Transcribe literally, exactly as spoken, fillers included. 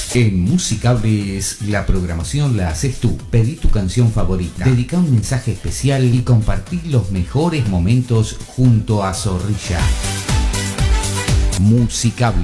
En Musicables, la programación la haces tú. Pedí tu canción favorita, dedica un mensaje especial y compartí los mejores momentos junto a Zorrilla. Musicables.